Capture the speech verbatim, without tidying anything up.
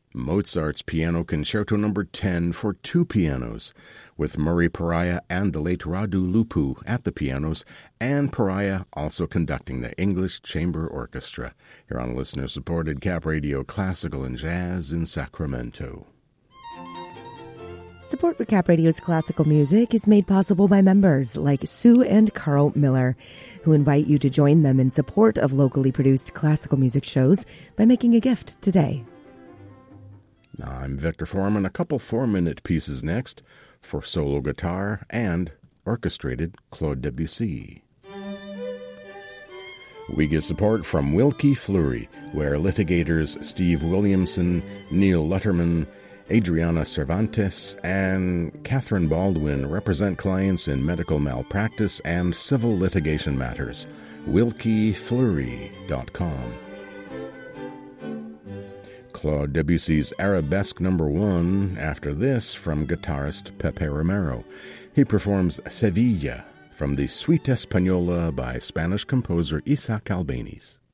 Mozart's Piano Concerto Number ten for two pianos, with Murray Pariah and the late Radu Lupu at the pianos, and Pariah also conducting the English Chamber Orchestra, here on listener-supported Cap Radio Classical and Jazz in Sacramento. Support for Cap Radio's classical music is made possible by members like Sue and Carl Miller, who invite you to join them in support of locally produced classical music shows by making a gift today. I'm Victor Foreman. A couple four-minute pieces next for solo guitar and orchestrated Claude Debussy. We get support from Wilkie Fleury, where litigators Steve Williamson, Neil Lutterman, Adriana Cervantes, and Catherine Baldwin represent clients in medical malpractice and civil litigation matters. wilkie fleury dot com. Claude Debussy's Arabesque Number One, after this from guitarist Pepe Romero. He performs Sevilla from the Suite Española by Spanish composer Isaac Albéniz.